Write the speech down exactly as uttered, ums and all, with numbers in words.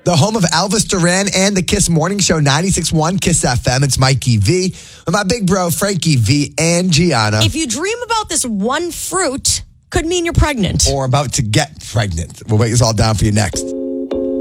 the home of Elvis Duran and the Kiss Morning Show, ninety-six point one Kiss F M. It's Mikey V with my big bro, Frankie V and Gianna. If you dream about this one fruit, could mean you're pregnant. Or about to get pregnant. We'll wait this all down for you next.